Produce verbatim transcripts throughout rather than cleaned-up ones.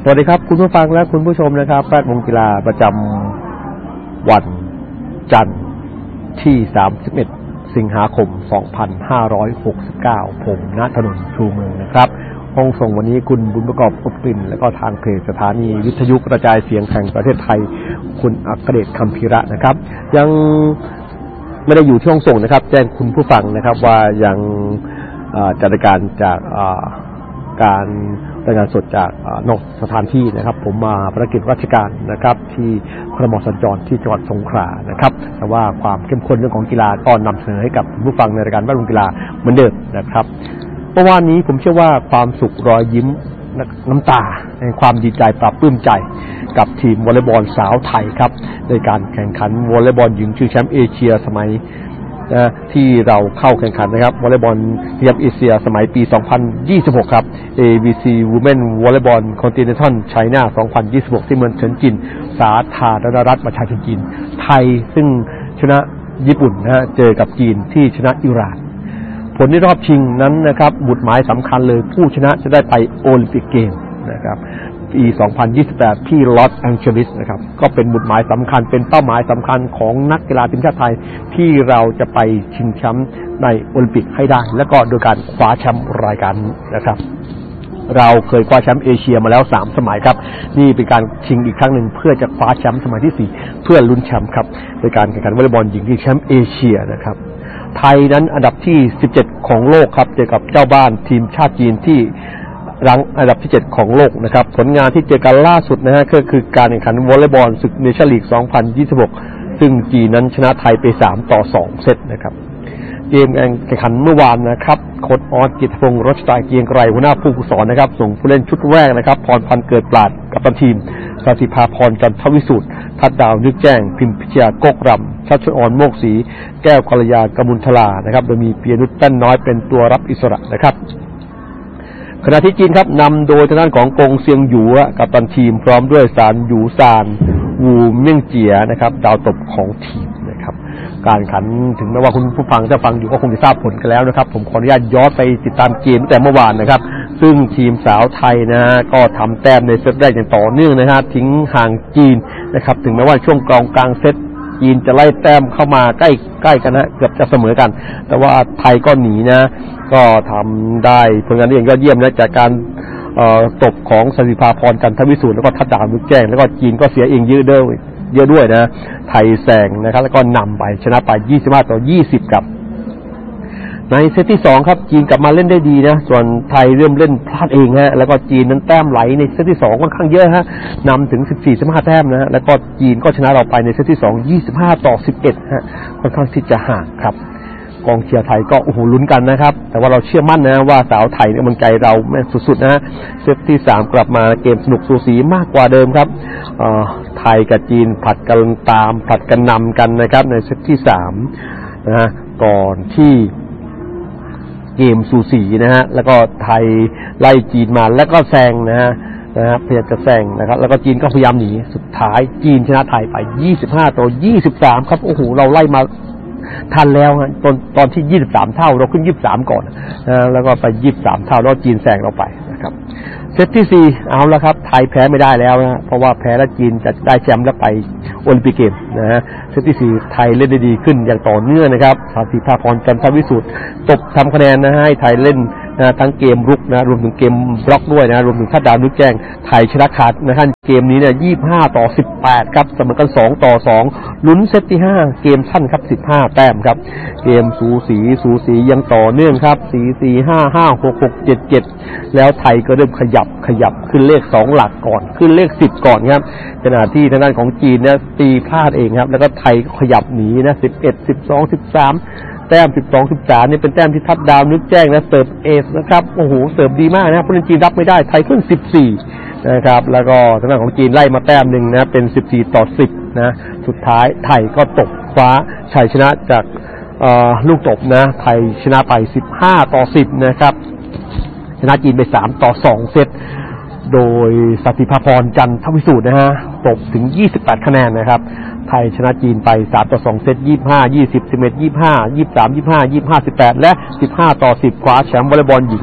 สวัสดีครับคุณผู้ฟังและคุณผู้ชมนะครับแวดวงกีฬาประจำวันจันทร์ที่สามสิบเอ็ดสิงหาคมสองพันห้าร้อยหกสิบเก้าผมณถนนชูเมืองนะครับห้องส่งวันนี้คุณบุญประกอบอบกลิ่นและก็ทางเพจสถานีวิทยุกระจายเสียงแห่งประเทศไทยคุณอัครเดชคัมภีระนะครับยังไม่ได้อยู่ที่ห้องส่งนะครับแจ้งคุณผู้ฟังนะครับว่ายังจัดการจากการรายงานสดจากนอกสถานที่นะครับผมมาภารกิจราชการนะครับที่ครม.สัญจรที่จังหวัดสงขลานะครับแต่ว่าความเข้มข้นเรื่องของกีฬาก็นำเสนอให้กับผู้ฟังในรายการแวดวงกีฬาเหมือนเดิมนะครับเมื่อวานนี้ผมเชื่อว่าความสุขรอยยิ้มน้ำตาในความดีใจปลาปลื้มใจกับทีมวอลเลย์บอลสาวไทยครับในการแข่งขันวอลเลย์บอลหญิงชิงแชมป์เอเชียสมัยนะที่เราเข้าแข่งขันนะครับวอลเลย์บอลชิงแชมป์เอเชียสมัยปีสองพันยี่สิบหกครับ เอ บี ซี Women Volleyball Continental China สองพันยี่สิบหกที่เมืองเฉินจินสาธารณรัฐประชาชนจีนไทยซึ่งชนะญี่ปุ่นนะฮะเจอกับจีนที่ชนะอิหร่านผลในรอบชิงนั้นนะครับบุตรหมายสำคัญเลยผู้ชนะจะได้ไปโอลิมปิกเกมนะครับปีสองพันยี่สิบแปดที่ลอสแองเจลิสนะครับก็เป็นบุตรหมายสำคัญเป็นเป้าหมายสำคัญของนักกีฬาทีมชาติไทยที่เราจะไปชิงแชมป์ในโอลิมปิกให้ได้และก็โดยการคว้าแชมป์รายการนี้นะครับเราเคยคว้าแชมป์เอเชียมาแล้วสามสมัยครับนี่เป็นการชิงอีกครั้งหนึ่งเพื่อจะคว้าแชมป์สมัยที่สี่เพื่อลุ้นแชมป์ครับในการแข่งขันวอลเลย์บอลหญิงที่แชมป์เอเชียนะครับไทยนั้นอันดับที่สิบเจ็ดของโลกครับเจอกับเจ้าบ้านทีมชาติจีนที่รังอันดับที่เจ็ดของโลกนะครับผลงานที่เจอกันล่าสุดนะฮะก็คือการแข่งขันวอลเลย์บอลศึกเนชั่นลีกสองพันยี่สิบหกซึ่งจีนนั้นชนะไทยไปสามต่อสองเซตนะครับเกมการแข่งขันเมื่อวานนะครับโค้ชออสกิตพงษ์รัชตาเกียงไกรหัวหน้าผู้ฝึกสอนนะครับส่งผู้เล่นชุดแรกนะครับพรพันธ์เกิดปราดกัปตันทีมสศิภาพรจันทวิสุทธิ์ทัดดาวนึกแจ้งพิมพิชยากกรำชัชออนโมกศรีแก้วกัลยากมุลทลานะครับโดยมีเปียนุชแป้นน้อยเป็นตัวรับอิสระนะครับขณะที่จีนครับนำโดยทางด้านของกงเซียงหยูกัปตันทีมพร้อมด้วยซานหยูซานวูเมี่ยงเจียนะครับดาวตบของทีมนะครับการขันถึงแม้ว่าคุณผู้ฟังจะฟังอยู่ก็คงจะทราบผลกันแล้วนะครับผมขออนุญาตย้อนไปติดตามเกมตั้งแต่เมื่อวานนะครับซึ่งทีมสาวไทยนะฮะก็ทำแต้มในเซตแรกอย่างต่อเนื่องนะฮะทิ้งห่างจีนนะครับถึงแม้ว่าช่วงกลางกลางเซตจีนจะไล่แต้มเข้ามาใกล้ใกล้กันนะเกือบจะเสมอกันแต่ว่าไทยก็หนีนะก็ทำได้ผลงานนี้เองยอดเยี่ยมนะจากการตบของสศิภาพรจันทวิสุทธิ์แล้วก็ทัดดาวนึกแจ้งแล้วก็จีนก็เสียเองเยอะด้วยเยอะด้วยนะไทยแซงนะครับแล้วก็นำไปชนะไปยี่สิบห้าต่อยี่สิบครับในเซตที่สองครับจีนกลับมาเล่นได้ดีนะส่วนไทยเริ่มเล่นพลาดเองฮะแล้วก็จีนนั้นแต้มไหลในเซตที่สองค่อนข้างเยอะฮะนำถึงสิบสี่ สิบห้าแต้มนะแล้วก็จีนก็ชนะเราไปในเซตที่สองยี่สิบห้าต่อสิบเอ็ดฮะค่อนข้างที่จะห่างครับกองเชียร์ไทยก็โอ้โหลุ้นกันนะครับแต่ว่าเราเชื่อมั่นนะว่าสาวไทยเนี่ยมันไกลเราแม่สุดๆนะฮะเซตที่สามกลับมาเกมสนุกสูสีมากกว่าเดิมครับเอ่อไทยกับจีนผลัดกันตามผลัดกันนำกันนะครับในเซตที่สามนะฮะก่อนที่เกมสูสีนะฮะแล้วก็ไทยไล่จีนมาแล้วก็แซงนะฮะนะฮะพยายามจะแซงนะครับแล้วก็จีนก็พยายามหนีสุดท้ายจีนชนะไทยไปยี่สิบห้าต่อยี่สิบสามครับโอ้โหเราไล่มาทันแล้วฮะตอนตอนที่ยี่สิบสามเท่าเราขึ้นยี่สิบสามก่อนนะแล้วก็ไปยี่สิบสามเท่าแล้วจีนแซงเราไปนะครับเซตที่สี่เอาแล้วครับไทยแพ้ไม่ได้แล้วนะเพราะว่าแพ้แล้วจีนจะได้แชมป์แล้วไปโอลิมปิกเกมนะฮะเซตที่สี่ไทยเล่นได้ดีขึ้นอย่างต่อเนื่องนะครับสศิภาพรจันทวิสุทธิ์ตบทำคะแนนนะให้ไทยเล่นนะทั้งเกมรุกนะรวมถึงเกมบล็อกด้วยนะรวมถึงทัดดาวนึกแจ้งไทยชนะขาดนะครับเกมนี้เนี่ยยี่สิบห้าต่อสิบแปดครับเสมอกันสองต่อสองลุ้นเซตที่ห้าเกมสั้นครับสิบห้าแต้มครับเกมสูสีสูสียังต่อเนื่องครับสี่ สี่ ห้า ห้า หก หก เจ็ด เจ็ดแล้วไทยก็เริ่มขยับขยับขึ้นเลขสองหลักก่อนขึ้นเลขสิบก่อนครับขณะที่ทางด้านของจีนเนี่ยตีพลาดเองครับแล้วก็ไทยขยับหนีนะสิบเอ็ด สิบสอง สิบสามแต้มสิบสอง สิบสามนี่เป็นแต้มที่ทัดดาวนึกแจ้งนะเสิร์ฟเอสนะครับโอ้โหเสิร์ฟดีมากนะผู้เล่นจีนรับไม่ได้ไทยขึ้นสิบสี่นะครับแล้วก็ทางด้านของจีนไล่มาแต้มนึงนะเป็นสิบสี่ต่อสิบนะสุดท้ายไทยก็ตกคว้าชัยชนะจากลูกตบนะไทยชนะไปสิบห้าต่อสิบนะครับชนะจีนไปสามต่อสองเซตโดยสศิภาพรจันทวิสุทธิ์นะฮะตบถึงยี่สิบแปดคะแนนนะครับไทยชนะจีนไปสามต่อสองเซตยี่สิบห้า ยี่สิบ สิบเอ็ด ยี่สิบห้า ยี่สิบสาม ยี่สิบห้า ยี่สิบห้า สิบแปดและสิบห้าต่อสิบคว้าแชมป์วอลเลย์บอลหญิง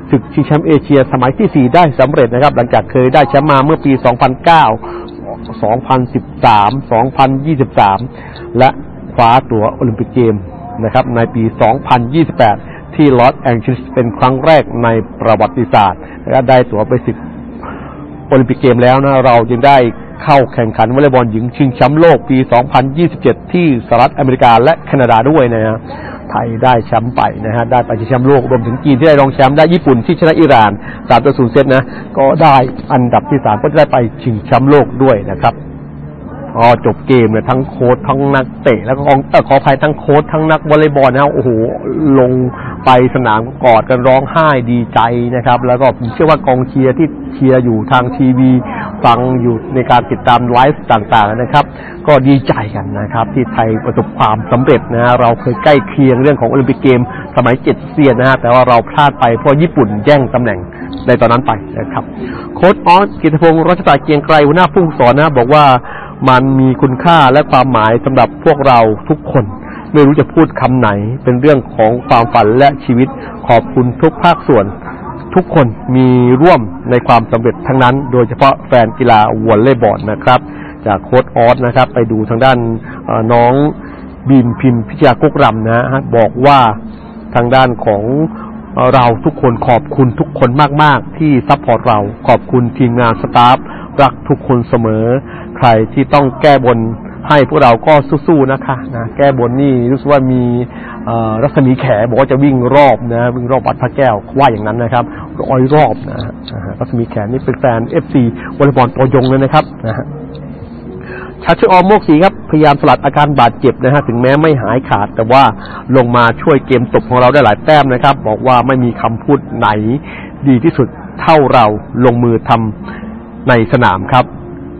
ศึกชิงแชมป์เอเชียสมัยที่สี่ได้สำเร็จนะครับหลังจากเคยได้แชมป์มาเมื่อปีสองพันเก้า สองพันสิบสาม สองพันยี่สิบสามและคว้าตั๋วโอลิมปิกเกมนะครับในปีสองพันยี่สิบแปดที่ลอสแองเจลิสเป็นครั้งแรกในประวัติศาสตร์และได้ตั๋วไปศึกโอลิมปิกเกมแล้วนะเรายังได้เข้าแข่งขันวอลเลย์บอลหญิงชิงแชมป์โลกปีสองพันยี่สิบเจ็ดที่สหรัฐอเมริกาและแคนาดาด้วยนะฮะไทยได้แชมป์ไปนะฮะได้ไปชิงแชมป์โลกรวมถึงจีนที่ได้รองแชมป์ได้ญี่ปุ่นที่ชนะอิหร่านสามต่อศูนย์เซตนะก็ได้อันดับที่สามก็ได้ไปชิงแชมป์โลกด้วยนะครับพอจบเกมเนี่ยทั้งโค้ชทั้งนักเตะแล้วก็เออขออภัยทั้งโค้ชทั้งนักวอลเลย์บอลนะโอ้โหลงไปสนามกอดกันร้องไห้ดีใจนะครับแล้วก็ผมเชื่อว่ากองเชียร์ที่เชียร์อยู่ทางทีวีฟังอยู่ในการติดตามไลฟ์ต่างๆนะครับก็ดีใจกันนะครับที่ไทยประสบความสำเร็จนะเราเคยใกล้เคียงเรื่องของโอลิมปิกเกมสมัยเจ็ดเซียนนะฮะแต่ว่าเราพลาดไปเพราะญี่ปุ่นแย่งตำแหน่งในตอนนั้นไปนะครับโค้ชออสกิตติพงศ์รัชตาเกียงไกรหัวหน้าผู้ฝึกสอนนะบอกว่ามันมีคุณค่าและความหมายสำหรับพวกเราทุกคนไม่รู้จะพูดคำไหนเป็นเรื่องของความฝันและชีวิตขอบคุณทุกภาคส่วนทุกคนมีร่วมในความสำเร็จทั้งนั้นโดยเฉพาะแฟนกีฬาวอลเลย์บอลนะครับจากโค้ชออสนะครับไปดูทางด้านน้องบีมพิมพ์พิชยากุกรำนะฮะบอกว่าทางด้านของเราทุกคนขอบคุณทุกคนมากๆที่ซัพพอร์ตเราขอบคุณทีมงานสตาฟรักทุกคนเสมอใครที่ต้องแก้บนให้พวกเราก็สู้ๆนะคะนะแก้บนนี่รู้สึกว่ามีรัศมีแขบอกว่าจะวิ่งรอบนะวิ่งรอบวัดพระแก้วว่าอย่างนั้นนะครับร้อยรอบนะรัศมีแขนี่เป็นแฟน เอฟ ซี วอลเลย์บอลตัวยงเลยนะครับนะฮะชัชออมโมกศรีครับพยายามสลัดอาการบาดเจ็บนะฮะถึงแม้ไม่หายขาดแต่ว่าลงมาช่วยเกมตบของเราได้หลายแต้มนะครับบอกว่าไม่มีคำพูดไหนดีที่สุดเท่าเราลงมือทำในสนามครับ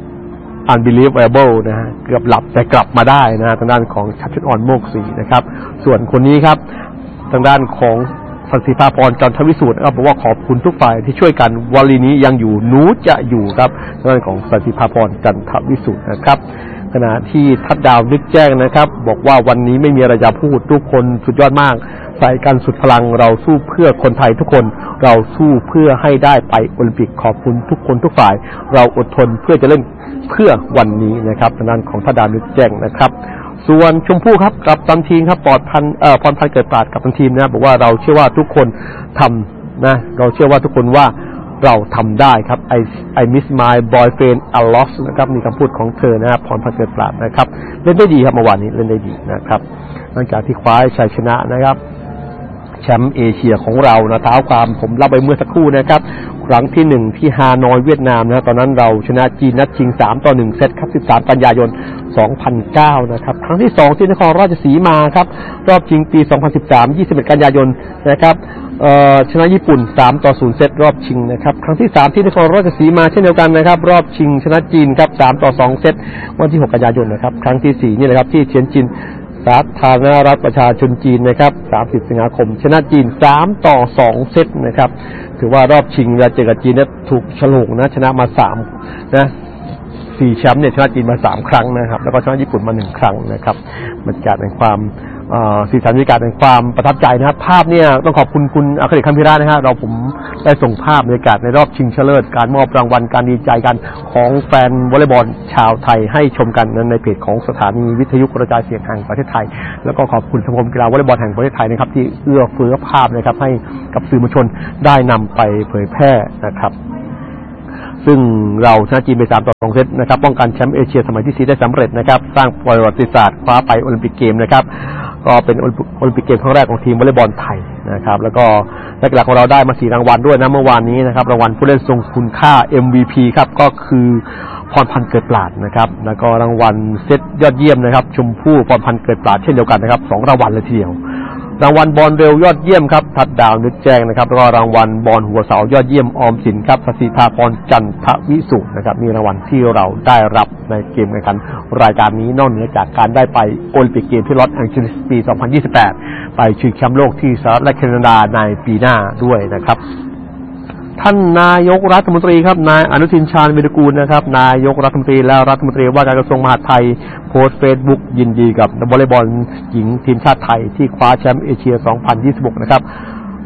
unbelievable นะฮะเกือบหลับแต่กลับมาได้นะฮะทางด้านของชัชออมโมกศรีนะครับส่วนคนนี้ครับทางด้านของสันติภาพรจันทวิสูตรนะครับบอกว่าขอบคุณทุกฝ่ายที่ช่วยกันวลีนี้ยังอยู่หนูจะอยู่ครับทางด้านของสันติภาพรจันทวิสูตรนะครับขณะที่ทัดดาวนึกแจ้งนะครับบอกว่าวันนี้ไม่มีอะไรจะพูดทุกคนสุดยอดมากใส่กันสุดพลังเราสู้เพื่อคนไทยทุกคนเราสู้เพื่อให้ได้ไปโอลิมปิกขอบคุณทุกคนทุกฝ่ายเราอดทนเพื่อจะเล่นเพื่อวันนี้นะครับทางด้านของทัดดาวนึกแจ้งนะครับส่วนชมพู่ครับกับตันทีมครับปลอดพันเอ่อพรพันธ์เกิดปราดกับตันทีมนะบอกว่าเราเชื่อว่าทุกคนทำนะเราเชื่อว่าทุกคนว่าเราทำได้ครับ I I miss my boyfriend a lot นะครับมีคำพูดของเธอนะครับพรพันธ์เกิดปราดนะครับเล่นได้ดีครับเมื่อวานนี้เล่นได้ดีนะครับหลังจากที่คว้าชัยชนะนะครับแชมป์เอเชียของเรานะเท้าความผมเล่าไปเมื่อสักครู่นะครับครั้งที่หนึ่งที่ฮานอยเวียดนามนะตอนนั้นเราชนะจีนนัดชิงสามต่อหนึ่งเซตครับสิบสามกันยายนสองพันเก้านะครับครั้งที่สองที่นครราชสีมาครับรอบชิงปีสองพันสิบสาม ยี่สิบเอ็ดกันยายนนะครับเอ่อชนะญี่ปุ่นสามต่อศูนย์เซตรอบชิงนะครับครั้งที่สามที่นครราชสีมาเช่นเดียวกันนะครับรอบชิงชนะจีนครับสามต่อสองเซตวันที่หกกันยายนนะครับครั้งที่สี่นี่แหละครับที่เทียนจินสาธารณรัฐประชาชนจีนนะครับสามสิบสิงหาคมชนะจีนสามต่อสองเซตนะครับถือว่ารอบชิงเวลาเจอกับจีนเนี่ยถูกฉลกนะชนะมาสามนะสี่แชมป์เนี่ยชนะจีนมาสามครั้งนะครับแล้วก็ชนะญี่ปุ่นมาหนึ่งครั้งนะครับบรรยากาศแห่งความสีสันบรรยากาศแห่งความประทับใจนะครับภาพเนี่ยต้องขอบคุณคุณอัครเดช คัมภิรานะฮะเราผมได้ส่งภาพบรรยากาศในรอบชิงชนะเลิศการมอบรางวัลการดีใจกันของแฟนวอลเลย์บอลชาวไทยให้ชมกันในเพจของสถานีวิทยุกระจายเสียงแห่งประเทศไทยแล้วก็ขอบคุณสมาคมกีฬาวอลเลย์บอลแห่งประเทศไทยนะครับที่เอื้อเฟื้อภาพนะครับให้กับสื่อมวลชนได้นำไปเผยแพร่นะครับซึ่งเราชนะจีนไปสามต่อสองเซตนะครับป้องกันแชมป์เอเชียสมัยที่สี่ได้สำเร็จนะครับสร้างประวัติศาสตร์คว้าไปโอลิมปิกเกมนะครับก็เป็นโอลิมปิกเกมครั้งแรกของทีมวอลเลย์บอลไทยนะครับแล้วก็นักกีฬาของเราได้มาสี่รางวัลด้วยนะเมื่อวานนี้นะครับรางวัลผู้เล่นทรงคุณค่า เอ็ม วี พี ครับก็คือพรพันธ์เกิดปราดนะครับแล้วก็รางวัลเซตยอดเยี่ยมนะครับชมพู่พรพันธ์เกิดปราดเช่นเดียวกันนะครับสองรางวัลเลยทีเดียวรางวัลบอลเร็วยอดเยี่ยมครับทัดดาวนึกแจ้งนะครับแล้วก็รางวัลบอลหัวเสายอดเยี่ยมออมสินครับสศิธาพรจันทวิสุนะครับมีรางวัลที่เราได้รับในเกมแข่งขันรายการนี้นอกเหนือจากการได้ไปโอลิมปิกเกมที่ลอสแองเจลิสปีสองพันยี่สิบแปดไปชิงแชมป์โลกที่สหรัฐและแคนาดาในปีหน้าด้วยนะครับท่านนายกรัฐมนตรีครับนายอนุทินชาญวิรากูลนะครับนายกรัฐมนตรีและรัฐมนตรีว่าการกระทรวงมหาดไทยโพสต์เฟซบุ๊กยินดีกับวอลเลย์บอลหญิงทีมชาติไทยที่คว้าแชมป์เอเชียสองพันยี่สิบหกนะครับ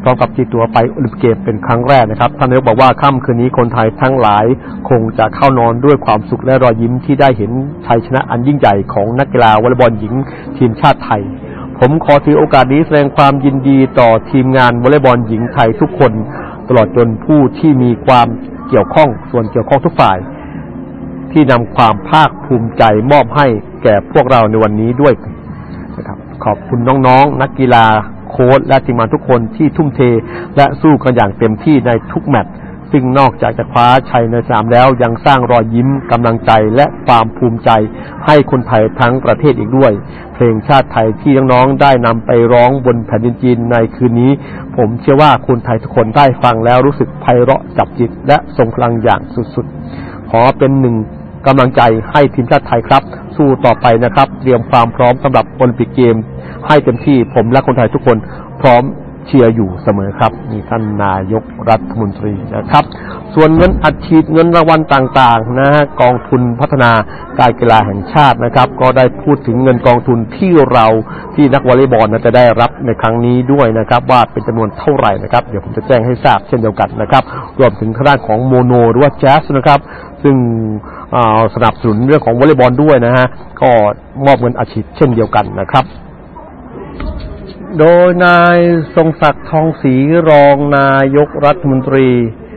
พร้อมกับจีตั๋วไปโอลิมปิกเกมเป็นครั้งแรกนะครับท่านนายกบอกว่าค่ำคืนนี้คนไทยทั้งหลายคงจะเข้านอนด้วยความสุขและรอยยิ้มที่ได้เห็นชัยชนะอันยิ่งใหญ่ของนักกีฬาวอลเลย์บอลหญิงทีมชาติไทยผมขอถือโอกาสนี้แสดงความยินดีต่อทีมงานวอลเลย์บอลหญิงไทยทุกคนตลอดจนผู้ที่มีความเกี่ยวข้องส่วนเกี่ยวข้องทุกฝ่ายที่นำความภาคภูมิใจมอบให้แก่พวกเราในวันนี้ด้วยนะครับขอบคุณน้องๆ นักกีฬาโค้ชและทีมงานทุกคนที่ทุ่มเทและสู้กันอย่างเต็มที่ในทุกแมตช์ซึ่งนอกจากจะคว้าชัยในสนามแล้วยังสร้างรอยยิ้มกำลังใจและความภูมิใจให้คนไทยทั้งประเทศอีกด้วยเพลงชาติไทยที่น้องๆได้นำไปร้องบนแผ่นดินจีนในคืนนี้ผมเชื่อว่าคนไทยทุกคนได้ฟังแล้วรู้สึกไพเราะจับจิตและทรงพลังอย่างสุดๆขอเป็นหนึ่งกำลังใจให้ทีมชาติไทยครับสู้ต่อไปนะครับเตรียมความพร้อมสำหรับโอลิมปิกเกมให้เต็มที่ผมและคนไทยทุกคนพร้อมเชียร์อยู่เสมอครับมีท่านนายกรัฐมนตรีนะครับส่วนเงินอัดฉีดเงินรางวัลต่างๆนะฮะกองทุนพัฒนาการกีฬาแห่งชาตินะครับก็ได้พูดถึงเงินกองทุนที่เราที่นักวอลเลย์บอลจะได้รับในครั้งนี้ด้วยนะครับว่าเป็นจำนวนเท่าไหร่นะครับเดี๋ยวผมจะแจ้งให้ทราบเช่นเดียวกันนะครับรวมถึงทางด้านของโมโนหรือว่าแจ๊สนะครับซึ่งสนับสนุนเรื่องของวอลเลย์บอลด้วยนะฮะก็มอบเงินอัดฉีดเช่นเดียวกันนะครับโดยนายทรงศักดิ์ทองศรีรองนายกรัฐมนตรี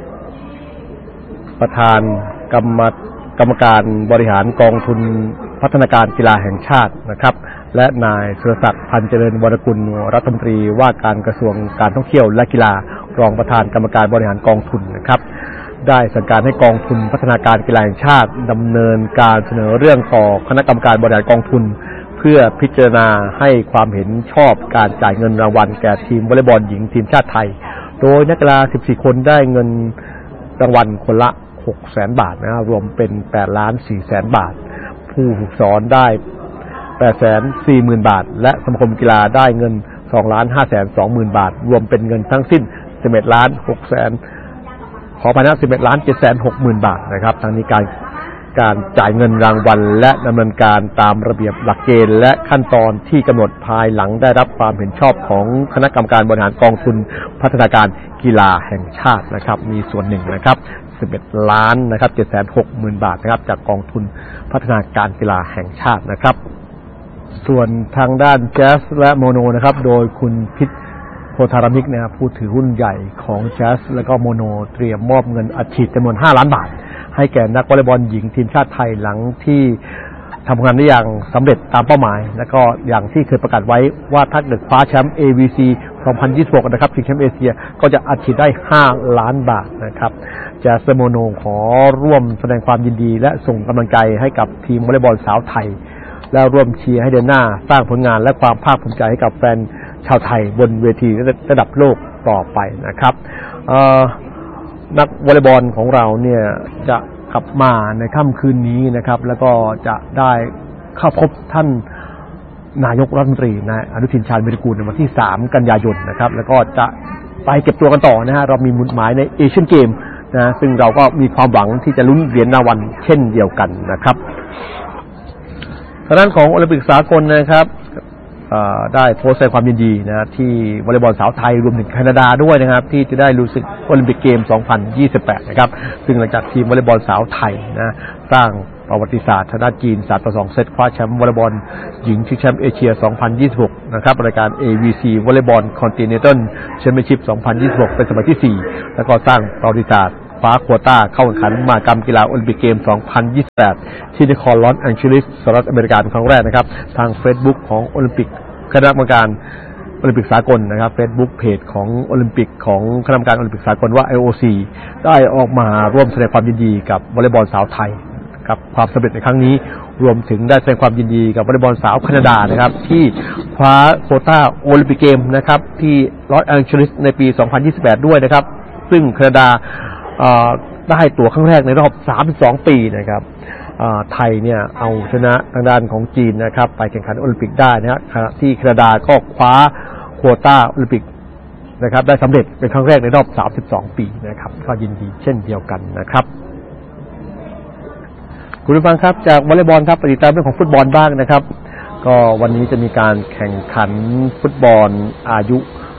ประธานกรรมกรรมการบริหารกองทุนพัฒนาการกีฬาแห่งชาตินะครับและนายสุรศักดิ์พันเจริญวรกุลรัฐมนตรีว่าการกระทรวงการท่องเที่ยวและกีฬารองประธานกรรมการบริหารกองทุนนะครับได้สั่งการให้กองทุนพัฒนาการกีฬาแห่งชาติดำเนินการเสนอเรื่องต่อคณะกรรมการบริหารกองทุนเพื่อพิจารณาให้ความเห็นชอบการจ่ายเงินรางวัลแก่ทีมวอลเลย์บอลหญิงทีมชาติไทยโดยนักกีฬาสิบสี่คนได้เงินรางวัลคนละหกแสนบาทนะรวมเป็นแปดล้านสี่แสนบาทผู้ฝึกสอนได้แปดแสนสี่หมื่นบาทและสมาคมกีฬาได้เงินสองล้านห้าแสนสองหมื่นบาทรวมเป็นเงินทั้งสิ้นสิบเอ็ดล้านหกแสนขอพนักสิบเอ็ดล้านเจ็ดแสนหกหมื่นบาทนะครับทั้งนี้การการจ่ายเงินรางวัลและดำเนินการตามระเบียบหลักเกณฑ์และขั้นตอนที่กำหนดภายหลังได้รับความเห็นชอบของคณะกรรมการบริหารกองทุนพัฒนาการกีฬาแห่งชาตินะครับมีส่วนหนึ่งนะครับสิบเอ็ดล้านนะครับเจ็ดแสนหกหมื่นบาทนะครับจากกองทุนพัฒนาการกีฬาแห่งชาตินะครับส่วนทางด้านแจ๊สและโมโนนะครับโดยคุณพิษโพธารมิกนะครับผู้ถือหุ้นใหญ่ของแจ๊สและก็โมโนเตรียมมอบเงินอัดฉีดจำนวนห้าล้านบาทให้แก่นักวอลเลย์บอลหญิงทีมชาติไทยหลังที่ทำงานได้อย่างสำเร็จตามเป้าหมายและก็อย่างที่เคยประกาศไว้ว่าถ้าเกิดคว้าแชมป์ เอ วี ซี สองพันยี่สิบหกนะครับชิงแชมป์เอเชียก็จะอัดฉีดได้ห้าล้านบาทนะครับแจ๊สโมโนขอร่วมแสดงความยินดีและส่งกำลังใจให้กับทีมวอลเลย์บอลสาวไทยและร่วมเชียร์ให้เดินหน้าสร้างผลงานและความภาคภูมิใจให้กับแฟนชาวไทยบนเวทีระดับโลกต่อไปนะครับนักวอลเลย์บอลของเราเนี่ยจะกลับมาในค่ำคืนนี้นะครับแล้วก็จะได้เข้าพบท่านนายกรัฐมนตรีนายอนุทินชาญวิรากูลในวันที่สามกันยายนนะครับแล้วก็จะไปเก็บตัวกันต่อนะฮะเรามีหมุดหมายในเอเชียนเกมนะซึ่งเราก็มีความหวังที่จะลุ้นเหรียญรางวัลเช่นเดียวกันนะครับทางด้านของโอลิมปิกสากลนะครับได้โพสต์แสดงความยินดีนะที่วอลเลย์บอลสาวไทยรวมถึงแคนาดาด้วยนะครับที่จะได้รู้สึกโอลิมปิกเกมสองพันยี่สิบแปดนะครับซึ่งหลังจากทีมวอลเลย์บอลสาวไทยนะสร้างประวัติศาสตร์ทางด้านจีนสามต่อสองเซตคว้าแชมป์วอลเลย์บอลหญิงชิงแชมป์เอเชียสองพันยี่สิบหกนะครับรายการ เอ วี ซี วอลเลย์บอลคอนติเนนตัลแชมเปี้ยนชิพสองพันยี่สิบหกเป็นสมัยที่สี่แล้วก็สร้างประวัติศาสตร์คว้าโควต้าเข้าแข่งขันมหกรรมกีฬาโอลิมปิกเกมสองพันยี่สิบแปดที่นครลอสแองเจลิสสหรัฐอเมริกาเป็นครั้งแรกนะครับทาง Facebook ของโอลิมปิกคณะกรรมการโอลิมปิกสากลนะครับ Facebook เพจของโอลิมปิกของคณะกรรมการโอลิมปิกสากลว่า ไอ โอ ซี ได้ออกมาร่วมแสดงความยินดีกับวอลเลย์บอลสาวไทยกับความสำเร็จในครั้งนี้รวมถึงได้แสดงความยินดีกับวอลเลย์บอลสาวแคนาดานะครับที่คว้าโควต้าโอลิมปิกเกมนะครับที่ลอสแองเจลิสในปีสองพันยี่สิบแปดด้วยนะครับซึ่งแคนาดาได้ตั๋วครั้งแรกในรอบสามสิบสองปีนะครับไทยเนี่ยเอาชนะทางด้านของจีนนะครับไปแข่งขันโอลิมปิกได้นะฮะที่แคนาดาก็คว้าโควต้าโอลิมปิกนะครับได้สำเร็จเป็นครั้งแรกในรอบสามสิบสองปีนะครับก็ยินดีเช่นเดียวกันนะครับคุณผู้ฟังครับจากวอลเลย์บอลครับไปติดตามเรื่องของฟุตบอลบ้างนะครับก็วันนี้จะมีการแข่งขันฟุตบอลอายุ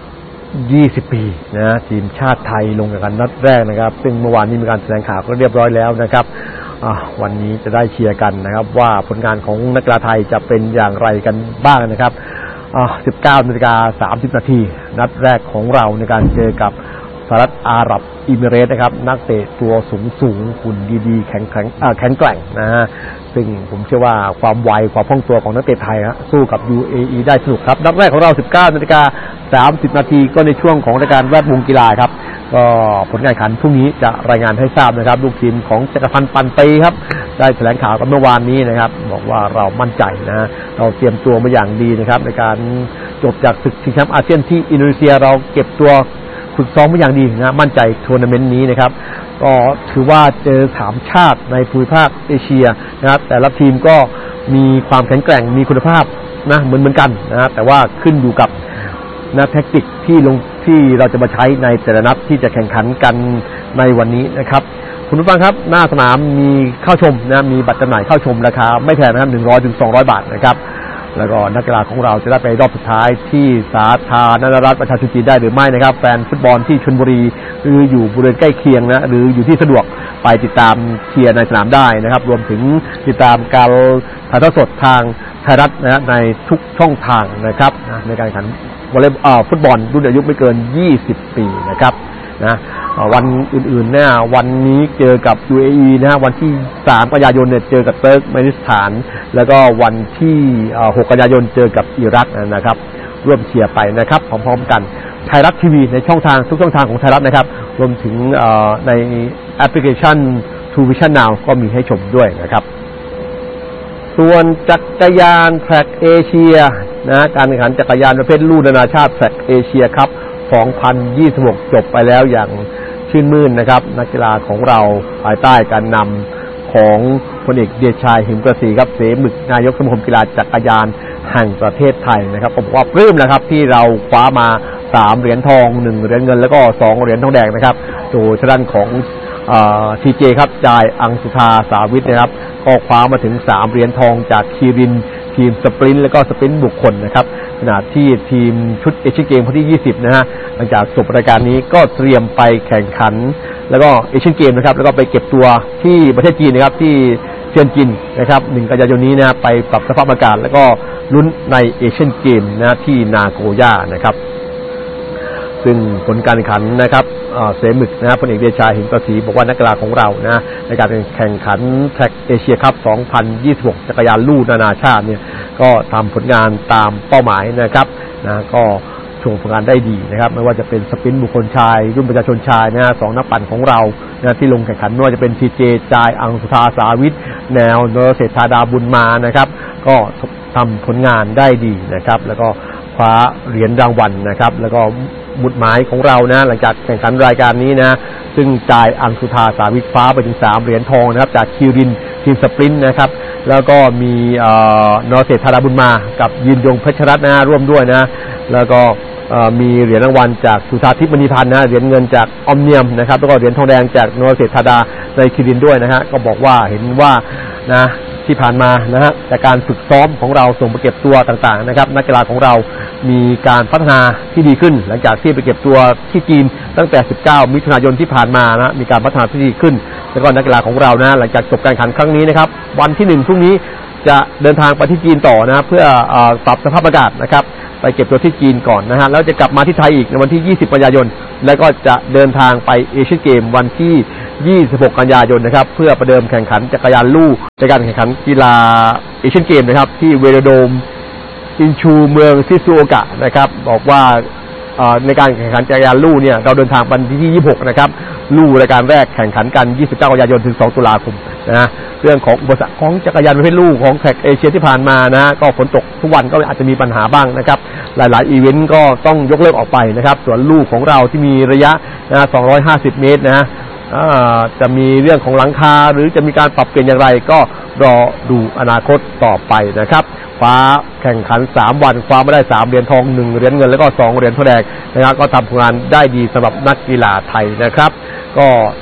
ยี่สิบปีนะทีมชาติไทยลงแข่งขันนัดแรกนะครับซึ่งเมื่อวานนี้มีการแถลงข่าวก็เรียบร้อยแล้วนะครับวันนี้จะได้เชียร์กันนะครับว่าผลงานของนักกีฬาไทยจะเป็นอย่างไรกันบ้างนะครับสิบเก้านาฬิกาสามสิบนาทีนัดแรกของเราในการเจอกับสหรัฐอาหรับอิมิเรตส์นะครับนักเตะตัวสูงสูงหุ่นดีๆแข็งแข็งแข็งแกร่งนะฮะซึ่งผมเชื่อว่าความไวความคล่องตัวของนักเตะไทยฮะสู้กับ ยู เอ อี ได้สนุกครับนัดแรกของเรา สิบเก้านาฬิกาสามสิบนาทีก็ในช่วงของรายการแวดวงกีฬาครับก็ผลการแข่งขันพรุ่งนี้จะรายงานให้ทราบนะครับลูกทีมของจักรพันธ์ปันปีครับได้แถลงข่าวกันเมื่อวานนี้นะครับบอกว่าเรามั่นใจนะเราเตรียมตัวมาอย่างดีนะครับในการจบจากศึกชิงแชมป์อาเซียนที่อินโดนีเซียเราเก็บตัวฝึกซ้อมมาอย่างดีนะมั่นใจทัวร์นาเมนต์นี้นะครับก็ถือว่าเจอสามชาติในภูมิภาคเอเชียนะครับแต่ละทีมก็มีความแข็งแกร่งมีคุณภาพนะเหมือนเหมือนกันนะแต่ว่าขึ้นอยู่กับนะแทคติกที่ลงที่เราจะมาใช้ในแต่ละนัดที่จะแข่งขันกันในวันนี้นะครับคุณผู้ฟังครับหน้าสนามมีเข้าชมนะมีบัตรจำหน่ายเข้าชมราคาไม่แพงนะครับหนึ่งร้อยถึงสองร้อยบาทนะครับแล้วก็นักกีฬาของเราจะได้ไปรอบสุดท้ายที่สาธารณรัฐประชาชนจีนได้หรือไม่นะครับแฟนฟุตบอลที่ชลบุรีหรืออยู่บริเวณใกล้เคียงนะหรืออยู่ที่สะดวกไปติดตามเชียร์ในสนามได้นะครับรวมถึงติดตามการถ่ายทอดสดทางไทยรัฐนะในทุกช่องทางนะครับในการแข่งขันวอลเลย์บอลฟุตบอลรุ่นอายุไม่เกินยี่สิบปีนะครับนะวันอื่นๆเนี่ยวันนี้เจอกับ ยู เอ อี นะฮะวันที่สามกันยายนเนี่ยเจอกับเติร์กเมนิสถานแล้วก็วันที่หกกันยายนเจอกับอิรักนะครับร่วมเชียร์ไปนะครับพร้อมๆกันไทยรัฐทีวีในช่องทางทุกช่องทางของไทยรัฐนะครับรวมถึงในแอปพลิเคชัน ทู วิชั่น นาว ก็มีให้ชมด้วยนะครับส่วนจักรยานแทร็กเอเชียนะการแข่งขันจักรยานประเภทลู่นานาชาติแทร็กเอเชียครับสองพันยี่สิบหกจบไปแล้วอย่างชื่นมื่นนะครับนักกีฬาของเราภายใต้การนำของพลเอกเดชชัยหิมกระสีครับเสมึกนายกสมาคมกีฬาจักรยานแห่งประเทศไทยนะครับผมว่าปลื้มนะครับที่เราคว้ามาสามเหรียญทองหนึ่งเหรียญเงินแล้วก็สองเหรียญทองแดงนะครับโดยทางด้านของทีเจครับจายอังสุธาสาวิทนะครับก็คว้ามาถึงสามเหรียญทองจากคีรินทีมสปรินต์แล้วก็สปรินต์บุคคลนะครับขณะที่ทีมชุดเอเชียนเกมที่ยี่สิบนะฮะหลังจากจบรายการนี้ก็เตรียมไปแข่งขันแล้วก็เอเชียนเกมนะครับแล้วก็ไปเก็บตัวที่ประเทศจีนนะครับที่เซียนจินนะครับหนึ่งกันยายนนี้นะไปปรับสภาพอากาศแล้วก็ลุ้นในเอเชียนเกมนะที่นาโกย่านะครับซึ่งผลการแข่งขันนะครับเสมึกนะพลเอกเดชชัยหิมกระสีบอกว่านักกีฬาของเรานะในการแข่งขันแทร็กเอเชียคัพสองพันยี่สิบหกจักรยานลู่นานาชาติเนี่ยก็ทำผลงานตามเป้าหมายนะครับนะก็โชว์ผลงานได้ดีนะครับไม่ว่าจะเป็นสปรินต์บุคคลชายรุ่นประชาชนชายนะสองนักปั่นของเรานะที่ลงแข่งขันไม่ว่าจะเป็นทีเจจายอังสุธาสาวิทแนวนรเศรษฐาดาบุญมานะครับก็ทำผลงานได้ดีนะครับแล้วก็คว้าเหรียญรางวัลนะครับแล้วก็บุตรหมายของเรานะหลังจากแข่งขันรายการนี้นะซึ่งจ่ายอังสุธาสาวิทฟ้าไปถึงสามเหรียญทองนะครับจากคิรินทีมสปรินต์นะครับแล้วก็มีนรเศรษฐาดาบุญมากับยืนยงเพชรรัตน์นะร่วมด้วยนะแล้วก็มีเหรียญรางวัลจากสุธาทิพย์มณีพันธ์นะเหรียญเงินจากออมเนียมนะครับแล้วก็เหรียญทองแดงจากนรเศรษฐาดาในคิรินด้วยนะฮะก็บอกว่าเห็นว่านะที่ผ่านมานะฮะจากการฝึกซ้อมของเราส่งไปเก็บตัวต่างๆนะครับนักกีฬาของเรามีการพัฒนาที่ดีขึ้นหลังจากที่ไปเก็บตัวที่จีนตั้งแต่สิบเก้ามิถุนายนที่ผ่านมานะมีการพัฒนาที่ดีขึ้นแล้วก็นักกีฬาของเรานะหลังจากจบการแข่งขันครั้งนี้นะครับวันที่หนึ่งพรุ่งนี้จะเดินทางไปที่จีนต่อนะเพื่อปรับสภาพอากาศนะครับไปเก็บตัวที่จีนก่อนนะฮะแล้วจะกลับมาที่ไทยอีกในวันที่ยี่สิบกันยายนแล้วก็จะเดินทางไปเอเชียนเกมวันที่ยี่สิบหกกันยายนนะครับเพื่อประเดิมแข่งขันจักรยานลู่ในการแข่งขันกีฬาเอเชียนเกมนะครับที่เวโรโดมอินชูเมืองซิซูโอกะนะครับบอกว่าในการแข่งขันจักรยานลู่เนี่ยเราเดินทางวันที่ยี่สิบหกนะครับลู่รายการแรกแข่งขันกันยี่สิบเก้ากันยายนถึงสองตุลาคมนะเรื่องของอุปสรรคของจักรยานประเภทลู่ของแทร็กเอเชียที่ผ่านมานะก็ฝนตกทุกวันก็อาจจะมีปัญหาบ้างนะครับหลายๆอีเวนต์ก็ต้องยกเลิกออกไปนะครับส่วนลู่ของเราที่มีระยะนะสองร้อยห้าสิบเมตรนะจะมีเรื่องของหลังคาหรือจะมีการปรับเปลี่ยนอย่างไรก็รอดูอนาคตต่อไปนะครับคว้าแข่งขันสามวันคว้ามาได้สามเหรียญทองหนึ่งเหรียญเงินแล้วก็สองเหรียญทองแดงนะครับก็ทำผลงานได้ดีสำหรับนักกีฬาไทยนะครับก็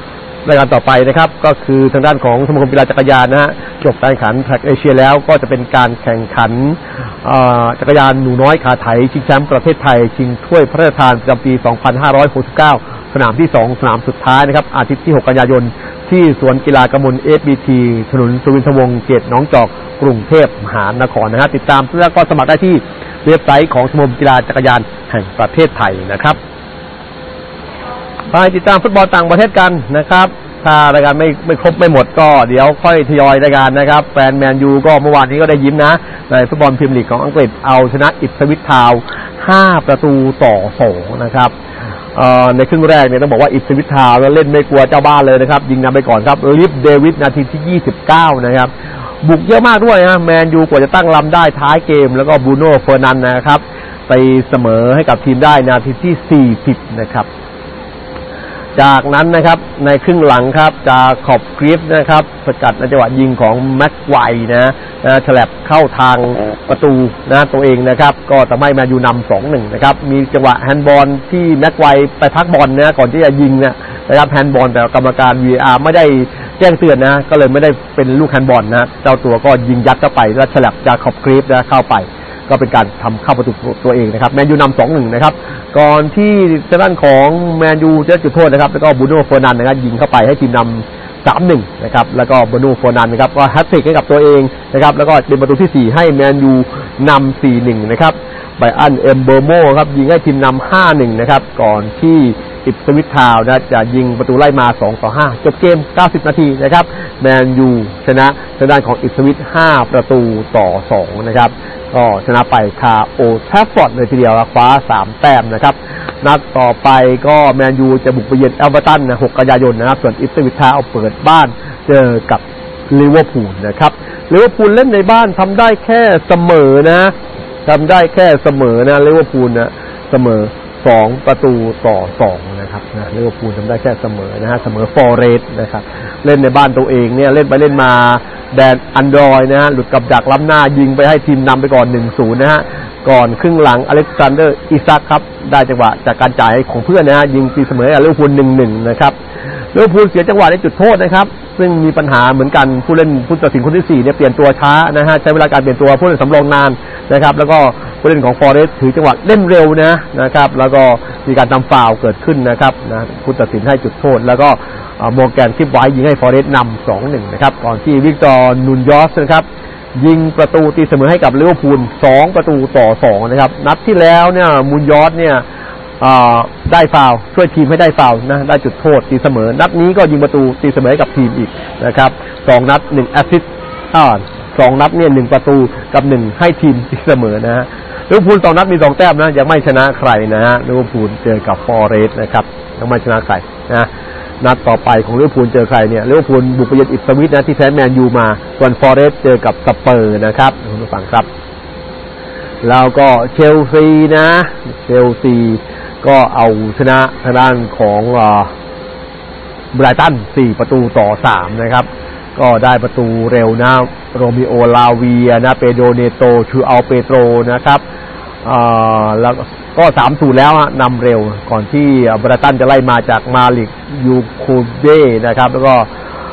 รายการต่อไปนะครับก็คือทางด้านของสมาคมกีฬาจักรยานนะฮะจบการแข่งขันแทร็กเอเชียแล้วก็จะเป็นการแข่งขันจักรยานหนูน้อยขาไถชิงแชมป์ประเทศไทยชิงถ้วยพระราชทานประจำปีสองพันห้าร้อยหกสิบเก้าสนามที่สองสนามสุดท้ายนะครับอาทิตย์ที่หกกันยายนที่สวนกีฬากมล เอฟ บี ที ถนนสุวินทวงศ์เขตหนองจอกกรุงเทพมหานครนะฮะติดตามแล้วก็สมัครได้ที่เว็บไซต์ของสมาคมกีฬาจักรยานแห่งประเทศไทยนะครับไปติดตามฟุตบอลต่างประเทศกันนะครับถ้ารายการไม่ไม่ครบไม่หมดก็เดี๋ยวค่อยทยอยรายการนะครับแฟนแมนยูก็เมื่อวานนี้ก็ได้ยิ้มนะในฟุตบอลพรีเมียร์ลีกของอังกฤษเอาชนะอิปสวิชทาวน์ห้าประตูต่อสองนะครับในครึ่งแรกเนี่ยต้องบอกว่าอิปสวิชทาวน์เล่นไม่กลัวเจ้าบ้านเลยนะครับยิงนำไปก่อนครับลิฟเดวิดนาทีที่ยี่สิบเก้านะครับบุกเยอะมากด้วยนะแมนยูกว่าจะตั้งลำได้ท้ายเกมแล้วก็บรูโน่เฟอร์นันด์นะครับไปเสมอให้กับทีมได้นาทีที่สี่สิบนะครับจากนั้นนะครับในครึ่งหลังครับจะขอบกริฟนะครับสกัดในจังหวะยิงของแม็กไวนะนะฉลับเข้าทางประตูนะตัวเองนะครับก็ทำให้แมนยูนำ สองหนึ่ง นะครับมีจังหวะแฮนด์บอลที่แม็กไวไปพักบอลนะก่อนที่จะยิงนะนะครับแฮนด์บอลแต่กรรมการ วี อาร์ ไม่ได้แจ้งเตือนนะก็เลยไม่ได้เป็นลูกแฮนด์บอลนะเจ้าตัวก็ยิงยัดเข้าไปแล้วฉลับจากขอบกริฟนะเข้าไปก็เป็นการทำเข้าประตูตัวเองนะครับแมนยูนำ สองหนึ่ง นะครับก่อนที่ทางด้านของแมนยูจะจุดโทษนะครับแล้วก็บรูโน่เฟอร์นันด์นะครับยิงเข้าไปให้ทีมนำ สามหนึ่ง นะครับแล้วก็บรูโน่เฟอร์นันด์นะครับก็แฮตทริกให้กับตัวเองนะครับแล้วก็เป็นประตูที่สี่ให้แมนยูนำ สี่หนึ่ง นะครับไบอันเอมเบอร์โมครับยิงให้ทีมนำ ห้าหนึ่ง นะครับก่อนที่อิปสวิชทาวน์นะจะยิงประตูไล่มาสองต่อห้าจบเกมเก้าสิบนาทีนะครับแมนยูชนะทางด้านของอิปสวิชห้าประตูต่อสองนะครับก็ชนะไปคาโอแทฟฟอร์ดเลยทีเดียวคว้าสามแต้มนะครับนัดต่อไปก็แมนยูจะบุกไปเยือนเอเวอร์ตันนะหกกันยายนนะครับส่วนอิปสวิชทาวน์เปิดบ้านเจอกับลิเวอร์พูลนะครับลิเวอร์พูลเล่นในบ้านทำได้แค่เสมอนะทำได้แค่เสมอนะลิเวอร์พูลนะเสมอสองประตูต่อสองนะครับนะลิเวอร์พูลทำได้แค่เสมอนะฮะเสมอฟอเรสต์นะครับเล่นในบ้านตัวเองเนี่ยเล่นไปเล่นมาแดนอันดรอยนะฮะหลุดกับดักล้ำหน้ายิงไปให้ทีมนำไปก่อน หนึ่งศูนย์ นะฮะก่อนครึ่งหลังอเล็กซานเดอร์อิซักครับได้จังหวะจากการจ่ายของเพื่อนนะฮะยิงตีเสมอลิเวอร์พูล หนึ่งหนึ่ง นะครับลิเวอร์พูลเสียจังหวะในจุดโทษนะครับซึ่งมีปัญหาเหมือนกันผู้เล่นผู้ตัดสินคนที่สี่เนี่ยเปลี่ยนตัวช้านะฮะใช้เวลาการเปลี่ยนตัวผู้เล่นสำรองนานนะครับแล้วก็ผู้เล่นของฟอเรสต์ถือจังหวะเล่นเร็วนะนะครับแล้วก็มีการทำฟาวล์เกิดขึ้นนะครับนะผู้ตัดสินให้จุดโทษแล้วก็โมแกนคิปไว้ยิงให้ฟอเรสต์นำ สองหนึ่ง นะครับก่อนที่วิกตอร์นูนยอสนะครับยิงประตูตีเสมอให้กับลิเวอร์พูลสองประตูต่อสองนะครับนัดที่แล้วเนี่ยมูนยอสเนี่ยได้ฟาวล์ช่วยทีมให้ได้ฟาวล์นะได้จุดโทษตีเสมอนัดนี้ก็ยิงประตูตีเสมอให้กับทีมอีกนะครับสองนัดหนึ่งแอสซิสต์อ่าสองนัดเนี่ยหนึ่งประตูกับหนึ่งให้ทีมตีเสมอนะฮะลิเวอร์พูลสองนัดมีสองแต้มนะยังไม่ชนะใครนะฮะลิเวอร์พูลเจอกับฟอเรสต์นะครับยังไม่ชนะใครนะนัดต่อไปของลิเวอร์พูลเจอใครเนี่ยลิเวอร์พูลบุกไปเยือนอิปสวิชนะที่แพ้แมนยูมาส่วนฟอเรสต์เจอกับสเปอร์นะครับคุณผู้ฟังครับแล้วก็เชลซีนะเชลซีก็เอาชนะทางด้านของไบรตันสี่ประตูต่อสามนะครับก็ได้ประตูเร็วนะโรมิโอลาเวียนะเปโดเนโตชูอัลเปโตรนะครับแล้วก็สามศูนย์แล้วนำเร็วก่อนที่ไบรตันจะไล่มาจากมาลิกยูคูเบ้นะครับแล้วก็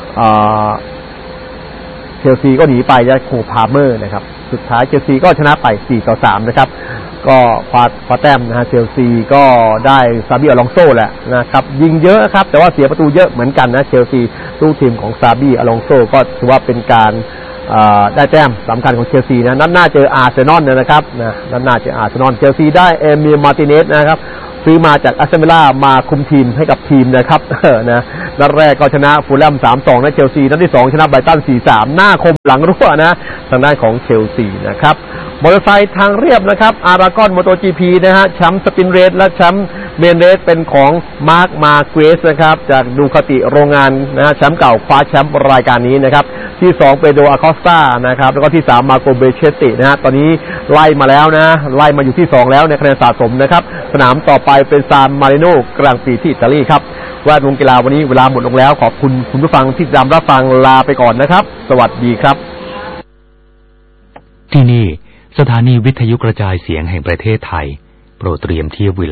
เชลซีก็หนีไปจากโคพาเมอร์นะครับสุดท้ายเชลซีก็ชนะไปสี่ต่อสามนะครับก็คว้าคว้าแต้มนะฮะเชลซีก็ได้ซาบิอลองโซแหละนะครับยิงเยอะครับแต่ว่าเสียประตูเยอะเหมือนกันนะเชลซีลูกทีมของซาบิอลองโซก็ถือว่าเป็นการได้แต้มสำคัญของเชลซีนะนัดหน้าเจออาร์เซนอลนะครับนะนัดหน้าเจออาร์เซนอลเชลซีได้เอมิลมาร์ติเนสนะครับซื้อมาจากอาร์เซนอลมาคุมทีมให้กับทีมนะครับนะนัดแรกก็ชนะฟูลแลม สามสอง นะเชลซีนัดที่สองชนะไบรตัน สี่สาม หน้าคมหลังรั่วนะทางด้านของเชลซีนะครับมอเตอร์ไซค์ทางเรียบนะครับอารากอนมอโต จี พี นะฮะแชมป์สปินเรสและแชมป์เมนเรสเป็นของมาร์คมาเกรสนะครับจากดูคาติโรงงานนะฮะแชมป์เก่าคว้าแชมป์รายการนี้นะครับที่สองเปโดรอาคอสตานะครับแล้วก็ที่สามมาโกเบเชตินะฮะตอนนี้ไล่มาแล้วนะไล่มาอยู่ที่สองแล้วในคะแนนสะสมนะครับสนามต่อไปเป็นซานมาริโนกลางปีที่อิตาลีครับแวดวงกีฬาวันนี้เวลาหมดลงแล้วขอบคุณคุณผู้ฟังที่ติดตามรับฟังลาไปก่อนนะครับสวัสดีครับที่นี่สถานีวิทยุกระจายเสียงแห่งประเทศไทยโปรดเตรียมเทียบ